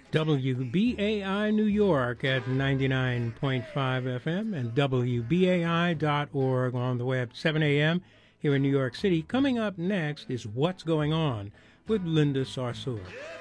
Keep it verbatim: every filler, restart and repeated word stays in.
W B A I New York at ninety-nine point five F M and W B A I dot org on the web, seven a.m. here in New York City. Coming up next is What's Going On with Linda Sarsour.